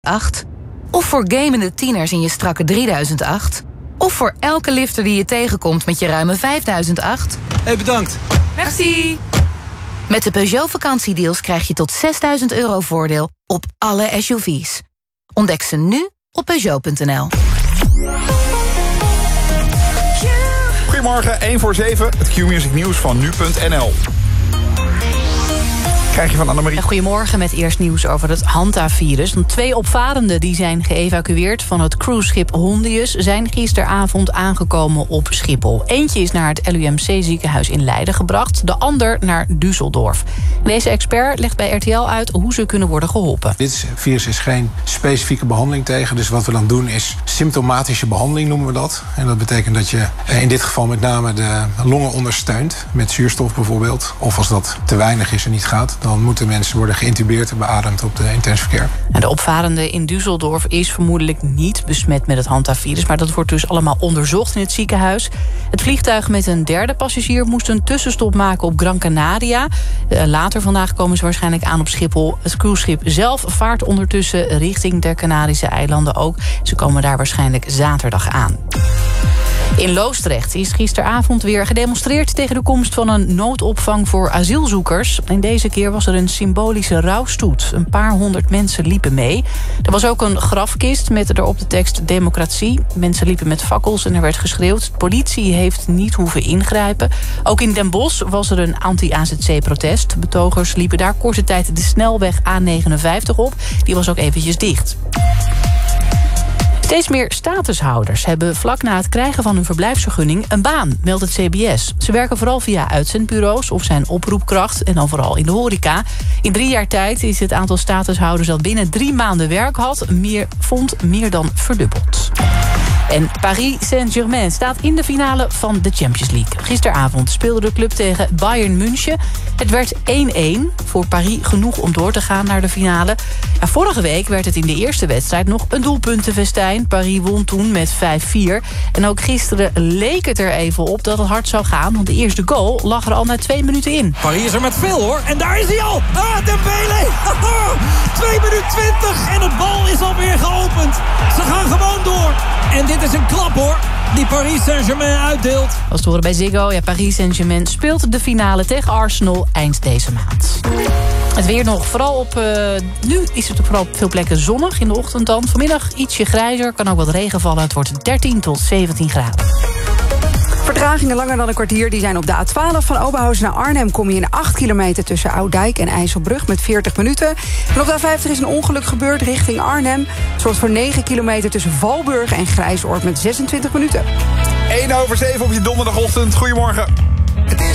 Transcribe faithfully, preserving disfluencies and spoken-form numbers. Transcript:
acht. Of voor gamende tieners in je strakke drieduizend acht. Of voor elke lifter die je tegenkomt met je ruime vijfduizend acht. Hey, bedankt. Merci. Met de Peugeot vakantiedeals krijg je tot zesduizend euro voordeel op alle S U V's. Ontdek ze nu op Peugeot punt n l. Goedemorgen, één voor zeven, het Q-Music nieuws van nu punt n l. Krijg je van Annemarie. Goedemorgen met eerst nieuws over het hantavirus. Twee opvarenden die zijn geëvacueerd van het cruiseschip Hondius zijn gisteravond aangekomen op Schiphol. Eentje is naar het L U M C-ziekenhuis in Leiden gebracht, de ander naar Düsseldorf. Deze expert legt bij R T L uit hoe ze kunnen worden geholpen. Dit virus is geen specifieke behandeling tegen, dus wat we dan doen is symptomatische behandeling, noemen we dat. En dat betekent dat je in dit geval met name de longen ondersteunt, met zuurstof bijvoorbeeld. Of als dat te weinig is en niet gaat, dan moeten mensen worden geïntubeerd en beademd op de intensive care. En de opvarende in Düsseldorf is vermoedelijk niet besmet met het hantavirus, maar dat wordt dus allemaal onderzocht in het ziekenhuis. Het vliegtuig met een derde passagier moest een tussenstop maken op Gran Canaria. Later vandaag komen ze waarschijnlijk aan op Schiphol. Het cruiseschip zelf vaart ondertussen richting de Canarische eilanden ook. Ze komen daar waarschijnlijk zaterdag aan. In Loosdrecht is gisteravond weer gedemonstreerd tegen de komst van een noodopvang voor asielzoekers. En deze keer was er een symbolische rouwstoet. Een paar honderd mensen liepen mee. Er was ook een grafkist met erop de tekst democratie. Mensen liepen met fakkels en er werd geschreeuwd. De politie heeft niet hoeven ingrijpen. Ook in Den Bosch was er een anti-A Z C-protest. Betogers liepen daar korte tijd de snelweg A negenenvijftig op. Die was ook eventjes dicht. Steeds meer statushouders hebben vlak na het krijgen van hun verblijfsvergunning een baan, meldt het C B S. Ze werken vooral via uitzendbureaus of zijn oproepkracht en dan vooral in de horeca. In drie jaar tijd is het aantal statushouders dat binnen drie maanden werk had, meer, vond meer dan verdubbeld. En Paris Saint-Germain staat in de finale van de Champions League. Gisteravond speelde de club tegen Bayern München. Het werd één-één. Voor Paris genoeg om door te gaan naar de finale. Ja, vorige week werd het in de eerste wedstrijd nog een doelpuntenfestijn. Paris won toen met vijf vier. En ook gisteren leek het er even op dat het hard zou gaan. Want de eerste goal lag er al na twee minuten in. Paris is er met veel hoor. En daar is hij al. Ah, Dembélé. twee minuten twintig. En het bal is alweer geopend. Ze gaan gewoon door. En dit is een klap hoor, die Paris Saint-Germain uitdeelt. Als te horen bij Ziggo, ja, Paris Saint-Germain speelt de finale tegen Arsenal eind deze maand. Het weer nog, vooral op... Uh, nu is het vooral op veel plekken zonnig in de ochtend dan. Vanmiddag ietsje grijzer, kan ook wat regen vallen. Het wordt dertien tot zeventien graden. Vertragingen langer dan een kwartier, die zijn op de A twaalf van Oberhausen naar Arnhem. Kom je in acht kilometer tussen Oudijk en IJsselbrug met veertig minuten. En op de A vijftig is een ongeluk gebeurd richting Arnhem. Het zorgt voor negen kilometer tussen Valburg en Grijsoord met zesentwintig minuten. één over zeven op je donderdagochtend. Goedemorgen.